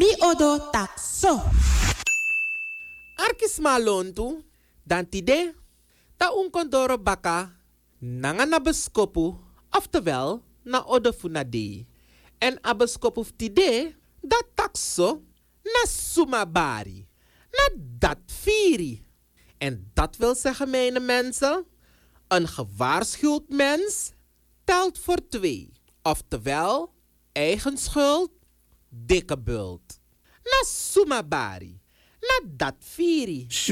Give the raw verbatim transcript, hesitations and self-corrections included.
Mi odo takso. Arkis malontu, dan tide, ta un kondoro baka, nanga na beskopu, oftewel, na odo funade. En abeskopu tide, dat takso, na sumabari, na dat firi. En dat wil zeggen, mijn mensen, een gewaarschuwd mens telt voor twee. Oftewel, eigen schuld, dikke bult. Na sumabari, na dat firi.